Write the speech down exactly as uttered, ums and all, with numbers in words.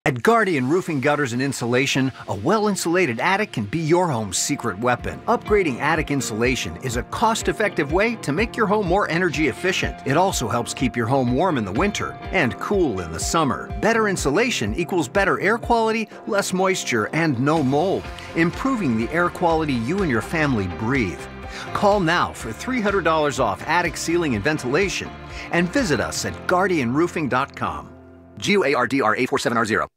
At Guardian Roofing, Gutters, and Insulation, a well-insulated attic can be your home's secret weapon. Upgrading attic insulation is a cost-effective way to make your home more energy efficient. It also helps keep your home warm in the winter and cool in the summer. Better insulation equals better air quality, less moisture, and no mold, improving the air quality you and your family breathe. Call now for three hundred dollars off attic ceiling and ventilation, and visit us at guardian roofing dot com. G U A R D R eight four seven R zero.